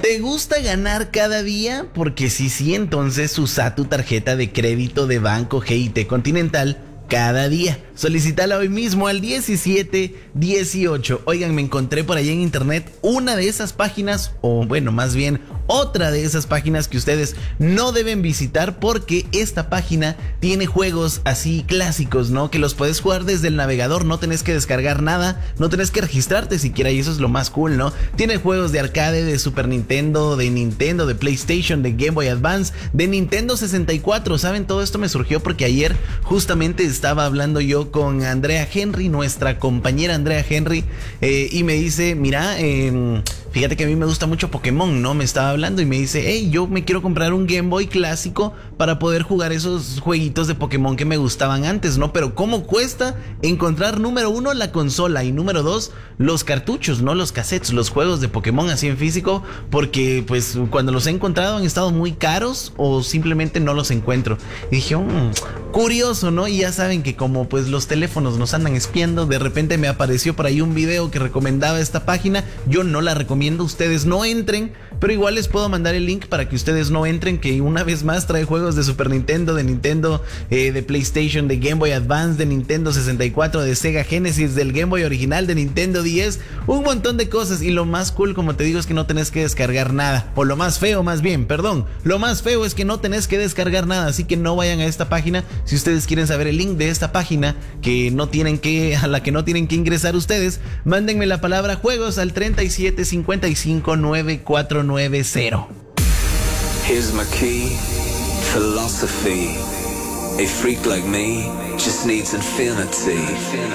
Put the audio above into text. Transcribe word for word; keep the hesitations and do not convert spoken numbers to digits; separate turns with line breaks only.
¿Te gusta ganar cada día? Porque si sí, entonces usa tu tarjeta de crédito de Banco G I T Continental cada día. Solicítala hoy mismo al diecisiete dieciocho. Oigan, me encontré por ahí en internet una de esas páginas, o bueno, más bien otra de esas páginas que ustedes no deben visitar, porque esta página tiene juegos así clásicos, ¿no? Que los puedes jugar desde el navegador, no tenés que descargar nada, no tenés que registrarte siquiera, y eso es lo más cool, ¿no? Tiene juegos de arcade, de Super Nintendo, de Nintendo, de PlayStation, de Game Boy Advance, de Nintendo sesenta y cuatro. ¿Saben? Todo esto me surgió porque ayer justamente estaba hablando yo con Andrea Henry, nuestra compañera Andrea Henry, eh, y me dice, mira, eh, fíjate que a mí me gusta mucho Pokémon, ¿no? Me estaba hablando y me dice, hey, yo me quiero comprar un Game Boy clásico para poder jugar esos jueguitos de Pokémon que me gustaban antes, ¿no? Pero ¿cómo cuesta encontrar, número uno, la consola, y número dos, los cartuchos, ¿no? Los cassettes, los juegos de Pokémon así en físico? Porque pues cuando los he encontrado han estado muy caros o simplemente no los encuentro. Y dije, mmm, curioso, ¿no? Y ya saben que como pues los teléfonos nos andan espiando, de repente me apareció por ahí un video que recomendaba esta página. Yo no la recomiendo, ustedes no entren, pero igual les puedo mandar el link para que ustedes no entren, que una vez más trae juegos de Super Nintendo, de Nintendo, eh, de PlayStation, de Game Boy Advance, de Nintendo sesenta y cuatro, de Sega Genesis, del Game Boy original, de Nintendo diez, un montón de cosas. Y lo más cool, como te digo, es que no tenés que descargar nada, o lo más feo más bien, perdón, lo más feo es que no tenés que descargar nada, así que no vayan a esta página. Si ustedes quieren saber el link de esta página que no tienen que, a la que no tienen que ingresar ustedes, mándenme la palabra juegos al treinta y siete cincuenta y cinco nueve cuatro nueve cero.
Here's my key, philosophy. A freak like me just needs infinity.